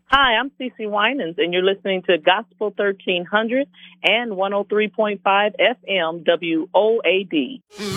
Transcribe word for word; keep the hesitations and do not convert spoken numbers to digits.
Hi, I'm Cece Winans, and you're listening to Gospel thirteen hundred and one oh three point five F M W O A D.